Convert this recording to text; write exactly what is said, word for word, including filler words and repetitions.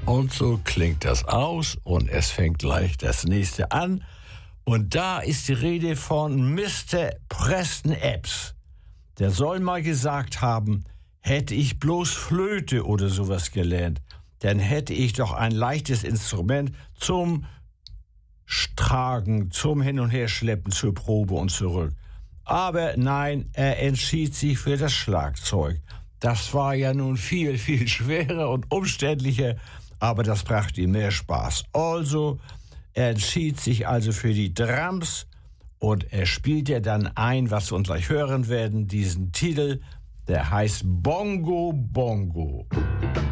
Und so klingt das aus und es fängt gleich das nächste an. Und da ist die Rede von Mister Preston Epps. Der soll mal gesagt haben, hätte ich bloß Flöte oder sowas gelernt, dann hätte ich doch ein leichtes Instrument zum Tragen, zum Hin- und Herschleppen, zur Probe und zurück. Aber nein, er entschied sich für das Schlagzeug. Das war ja nun viel, viel schwerer und umständlicher, aber das brachte ihm mehr Spaß. Also, er entschied sich also für die Drums und er spielte dann ein, was wir uns gleich hören werden, diesen Titel, der heißt Bongo Bongo.